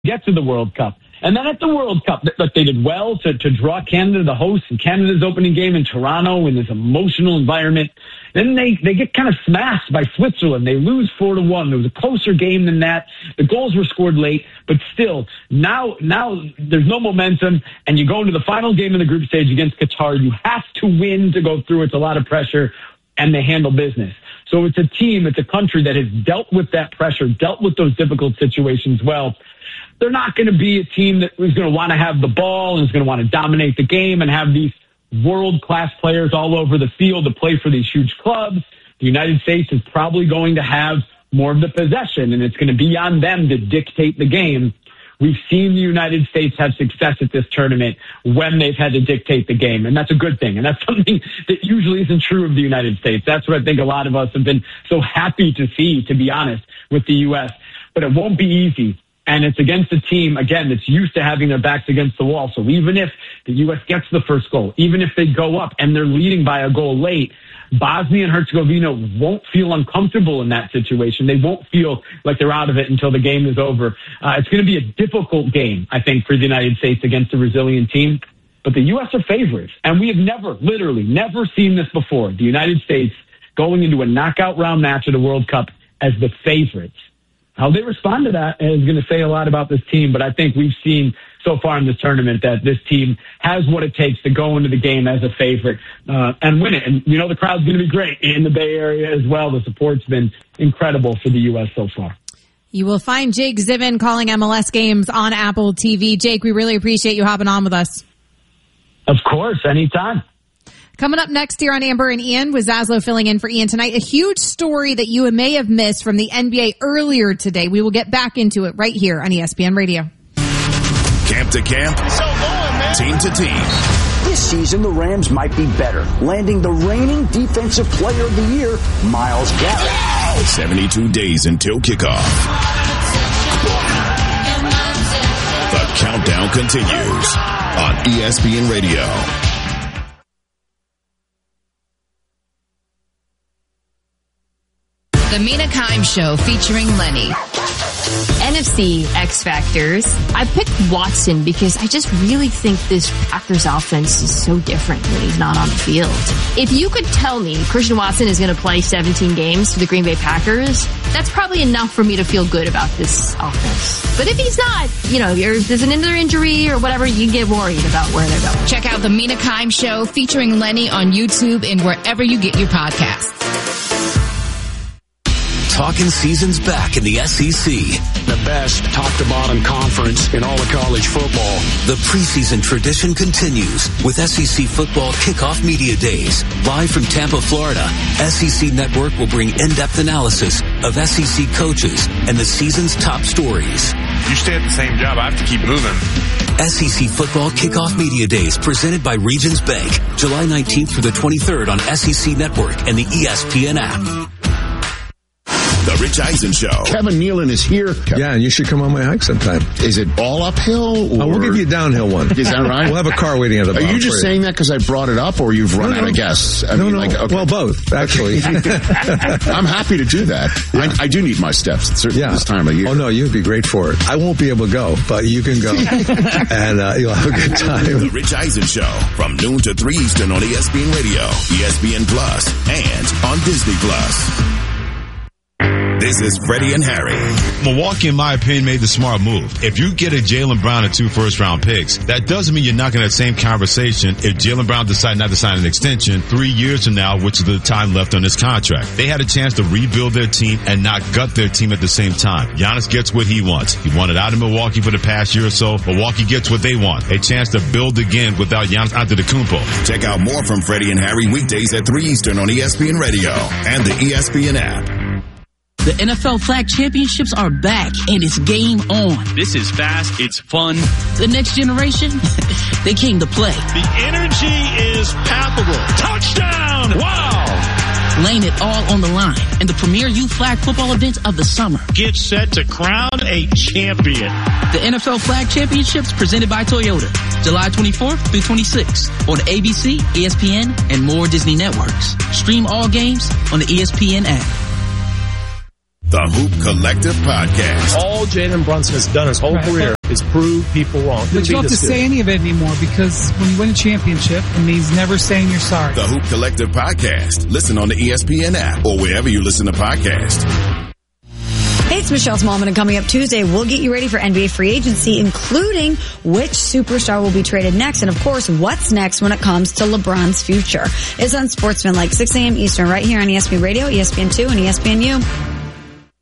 get to the World Cup. And then at the World Cup, they did well to draw Canada, the host, in Canada's opening game in Toronto in this emotional environment. Then they get kind of smashed by Switzerland. They lose 4-1. There was a closer game than that. The goals were scored late, but still, now there's no momentum, and you go into the final game of the group stage against Qatar. You have to win to go through. It's a lot of pressure, and they handle business. So it's a team, it's a country that has dealt with that pressure, dealt with those difficult situations well. They're not going to be a team that is going to want to have the ball and is going to want to dominate the game and have these world-class players all over the field to play for these huge clubs. The United States is probably going to have more of the possession, and it's going to be on them to dictate the game. We've seen the United States have success at this tournament when they've had to dictate the game, and that's a good thing. And that's something that usually isn't true of the United States. That's what I think a lot of us have been so happy to see, to be honest, with the U.S. But it won't be easy. And it's against a team, again, that's used to having their backs against the wall. So even if the U.S. gets the first goal, even if they go up and they're leading by a goal late, Bosnia and Herzegovina won't feel uncomfortable in that situation. They won't feel like they're out of it until the game is over. It's going to be a difficult game, I think, for the United States against the Brazilian team. But the U.S. are favorites. And we have literally never seen this before. The United States going into a knockout round match at a World Cup as the favorites. How they respond to that is going to say a lot about this team, but I think we've seen so far in this tournament that this team has what it takes to go into the game as a favorite and win it. And, you know, the crowd's going to be great in the Bay Area as well. The support's been incredible for the U.S. so far. You will find Jake Zivin calling MLS games on Apple TV. Jake, we really appreciate you hopping on with us. Of course, anytime. Coming up next here on Amber and Ian, with Zaslow filling in for Ian tonight, a huge story that you may have missed from the NBA earlier today. We will get back into it right here on ESPN Radio. Camp to camp, team to team. This season, the Rams might be better, landing the reigning Defensive Player of the Year, Myles Garrett. 72 days until kickoff. The countdown continues on ESPN Radio. The Mina Kimes Show featuring Lenny. NFC X Factors. I picked Watson because I just really think this Packers offense is so different when he's not on the field. If you could tell me Christian Watson is going to play 17 games for the Green Bay Packers, that's probably enough for me to feel good about this offense. But if he's not, you know, there's another injury or whatever, you get worried about where they're going. Check out The Mina Kimes Show featuring Lenny on YouTube and wherever you get your podcasts. Talking seasons back in the SEC. The best top-to-bottom conference in all of college football. The preseason tradition continues with SEC Football Kickoff Media Days. Live from Tampa, Florida, SEC Network will bring in-depth analysis of SEC coaches and the season's top stories. You stay at the same job, I have to keep moving. SEC Football Kickoff Media Days presented by Regions Bank. July 19th through the 23rd on SEC Network and the ESPN app. The Rich Eisen Show. Kevin Nealon is here. Yeah, and you should come on my hike sometime. Is it all uphill? Or... we'll give you a downhill one. Is that right? We'll have a car waiting at the bottom. Are you just saying that because I brought it up, or you've run out of guests? No. Okay. Well, both, actually. I'm happy to do that. Yeah. I do need my steps at this time of year. Oh, no, you'd be great for it. I won't be able to go, but you can go, and you'll have a good time. The Rich Eisen Show, from noon to 3 Eastern on ESPN Radio, ESPN Plus, and on Disney Plus. This is Freddie and Harry. Milwaukee, in my opinion, made the smart move. If you get a Jaylen Brown and 2 first-round picks, that doesn't mean you're not going to have the same conversation if Jaylen Brown decides not to sign an extension 3 years from now, which is the time left on his contract. They had a chance to rebuild their team and not gut their team at the same time. Giannis gets what he wants. He wanted out of Milwaukee for the past year or so. Milwaukee gets what they want. A chance to build again without Giannis Antetokounmpo. Check out more from Freddie and Harry weekdays at 3 Eastern on ESPN Radio and the ESPN app. The NFL Flag Championships are back, and it's game on. This is fast. It's fun. The next generation, they came to play. The energy is palpable. Touchdown! Wow! Laying it all on the line in the premier youth flag football event of the summer. Get set to crown a champion. The NFL Flag Championships presented by Toyota. July 24th through 26th on ABC, ESPN, and more Disney networks. Stream all games on the ESPN app. The Hoop Collective Podcast. All Jalen Brunson has done his whole career is prove people wrong. But you don't have to say any of it anymore, because when you win a championship, it means never saying you're sorry. The Hoop Collective Podcast. Listen on the ESPN app or wherever you listen to podcasts. Hey, it's Michelle Smallman, and coming up Tuesday, we'll get you ready for NBA free agency, including which superstar will be traded next, and of course, what's next when it comes to LeBron's future. It's on Sportsman, like 6 a.m. Eastern, right here on ESPN Radio, ESPN2, and ESPNU.